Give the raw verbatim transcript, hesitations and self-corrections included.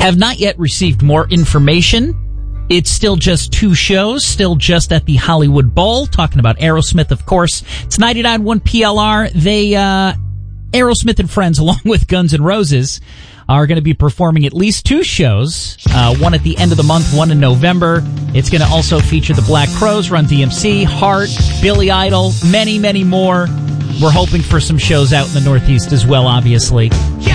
have not yet received more information. It's still just two shows, still just at the Hollywood Bowl, talking about Aerosmith, of course. It's ninety-nine point one P L R. They, uh, Aerosmith and Friends, along with Guns N' Roses, are going to be performing at least two shows, uh, one at the end of the month, one in November. It's going to also feature the Black Crowes, Run D M C, Heart, Billy Idol, many, many more. We're hoping for some shows out in the Northeast as well, obviously.